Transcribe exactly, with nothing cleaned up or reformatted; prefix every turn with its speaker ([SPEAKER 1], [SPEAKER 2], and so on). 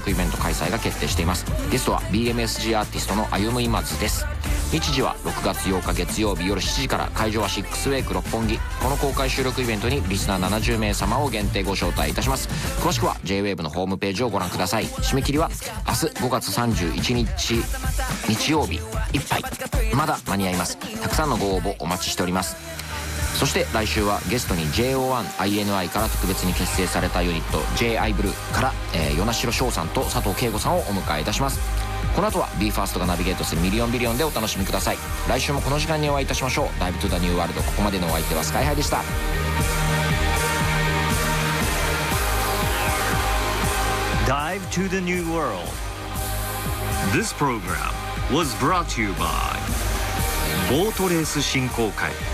[SPEAKER 1] イベント開催が決定しています。ゲストは ビーエムエスジー アーティストの歩む今津です。日時はろくがつようか月曜日夜しちじから、会場はシックスウェイク六本木。この公開収録イベントにリスナーななじゅうめい様を限定ご招待いたします。詳しくは ジェイウェーブ のホームページをご覧ください。締め切りは明日ごがつさんじゅういちにち日曜日いっぱい。まだ間に合います。たくさんのご応募お待ちしております。そして来週はゲストに ジェイオーワンアイエヌアイ から特別に結成されたユニット ジェイアイブルー から、えー、与那城翔さんと佐藤圭吾さんをお迎えいたします。この後は ビーファースト がナビゲートするミリオンビリオンでお楽しみください。来週もこの時間にお会いいたしましょう。ダイブトゥザニューワールド、ここまでのお相手はスカイハイでした。
[SPEAKER 2] Dive to the New World. This program was brought to you by ボートレース振興会